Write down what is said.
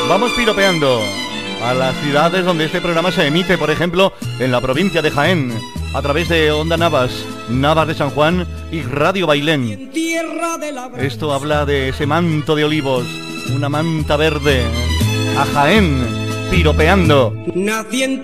Vamos piropeando a las ciudades donde este programa se emite, por ejemplo, en la provincia de Jaén, a través de Onda Navas, Navas de San Juan y Radio Bailén. Esto habla de ese manto de olivos, una manta verde. A Jaén, piropeando. Nací en